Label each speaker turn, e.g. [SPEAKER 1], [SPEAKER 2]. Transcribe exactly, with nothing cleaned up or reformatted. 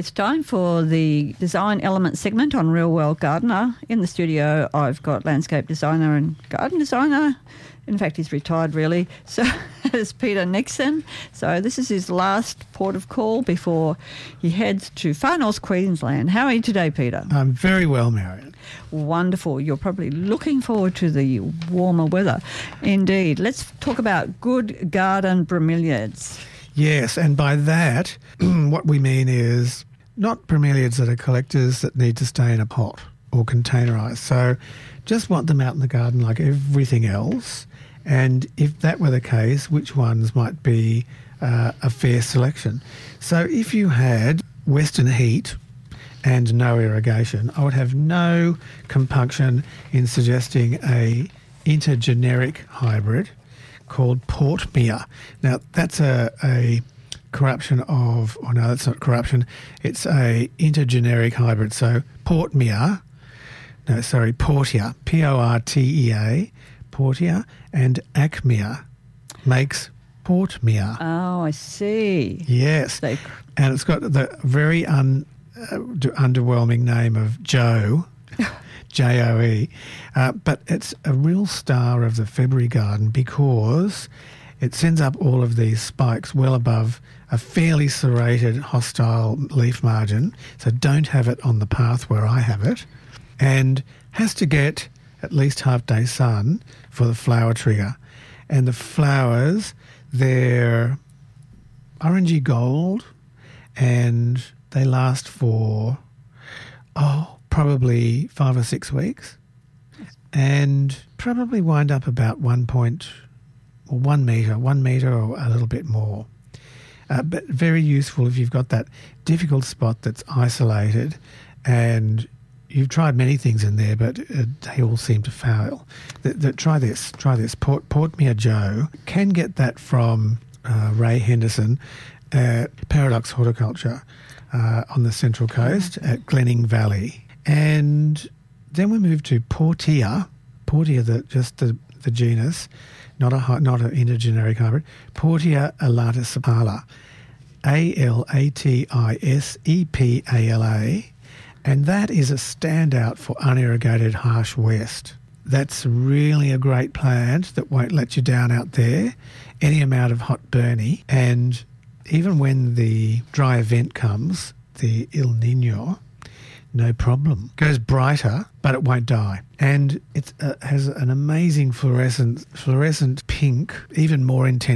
[SPEAKER 1] It's time for the design element segment on Real World Gardener. In the studio, I've got landscape designer and garden designer. In fact, he's retired, really. So it's Peter Nixon. So this is his last port of call before he heads to far north Queensland. How are you today, Peter?
[SPEAKER 2] I'm very well, Marion.
[SPEAKER 1] Wonderful. You're probably looking forward to the warmer weather. Indeed. Let's talk about good garden bromeliads.
[SPEAKER 2] Yes, and by that, what we mean is not bromeliads that are collectors that need to stay in a pot or containerised. So just want them out in the garden like everything else. And if that were the case, which ones might be uh, a fair selection? So if you had Western heat and no irrigation, I would have no compunction in suggesting a intergeneric hybrid called Portmere. Now, that's a, a corruption of, oh no, that's not corruption, it's a intergeneric hybrid. So Portmere, no, sorry, Portea, P O R T E A, Portea, and Acmere makes Portmere.
[SPEAKER 1] Oh, I see.
[SPEAKER 2] Yes,
[SPEAKER 1] They...
[SPEAKER 2] and it's got the very un, uh, underwhelming name of Joe, J O E, uh, but it's a real star of the February garden because it sends up all of these spikes well above a fairly serrated, hostile leaf margin, so don't have it on the path where I have it, and has to get at least half-day sun for the flower trigger. And the flowers, they're orangey gold, and they last for, oh, probably five or six weeks, and probably wind up about one point, or one metre, one metre or a little bit more. Uh, but very useful if you've got that difficult spot that's isolated and you've tried many things in there, but uh, they all seem to fail. The, the, try this, try this. Port, Portmere Joe can get that from uh, Ray Henderson at Paradox Horticulture uh, on the Central Coast mm-hmm. at Glenning Valley. And then we move to Portea, Portea, the, just the, the genus, not a not an intergeneric hybrid, Portea alatisepala, A L A T I S E P A L A, and that is a standout for unirrigated harsh west. That's really a great plant that won't let you down out there, any amount of hot burny, and even when the dry event comes, the El Nino, no problem. Goes brighter, but it won't die. And it uh, has an amazing fluorescent, fluorescent pink, even more intense